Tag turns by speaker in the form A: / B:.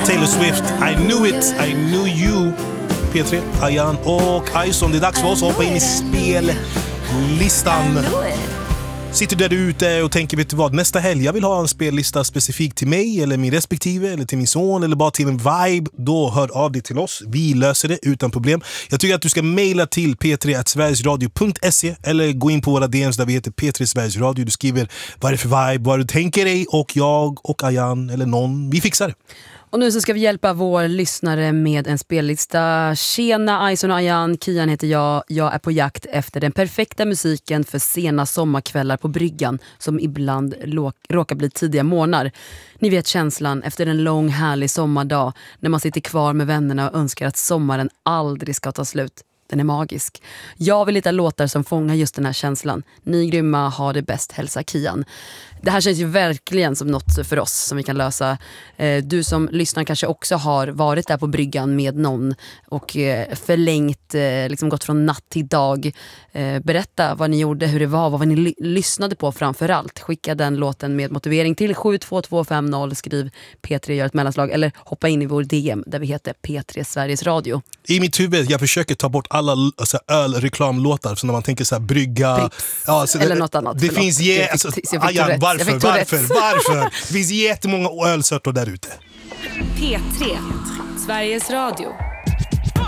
A: Taylor Swift, I knew it, I knew you. P3, Ayan och Ison. Det är dags för oss att hoppa in i spellistan. Sitter där ute och tänker, vet du vad, nästa helg jag vill ha en spellista specifikt till mig eller min respektive eller till min son eller bara till en vibe. Då hör av dig till oss. Vi löser det utan problem. Jag tycker att du ska mejla till p3@sverigesradio.se eller gå in på våra DMs där vi heter P3 Sveriges Radio. Du skriver vad är det för vibe, vad du tänker dig, och jag och Ayan eller någon, vi fixar det.
B: Och nu så ska vi hjälpa vår lyssnare med en spellista. Tjena Ison och Ayan, Kian heter jag. Jag är på jakt efter den perfekta musiken för sena sommarkvällar på bryggan som ibland råkar bli tidiga morgnar. Ni vet känslan efter en lång härlig sommardag när man sitter kvar med vännerna och önskar att sommaren aldrig ska ta slut. Den är magisk. Jag vill hitta låtar som fångar just den här känslan. Ni grymma, har det bäst, hälsa Kian. Det här känns ju verkligen som något för oss som vi kan lösa. Du som lyssnar kanske också har varit där på bryggan med någon och förlängt, liksom gått från natt till dag. Berätta vad ni gjorde, hur det var, vad ni lyssnade på framför allt. Skicka den låten med motivering till 72250, skriv P3 gör ett mellanslag eller hoppa in i vår DM där vi heter P3 Sveriges Radio.
A: I mitt huvud, jag försöker ta bort alla ölreklamlåtar, så när man tänker så här brygga, ja, så
B: eller något annat.
A: Det finns varför? Det finns jättemånga ölsorter där ute.
C: P3 Sveriges Radio.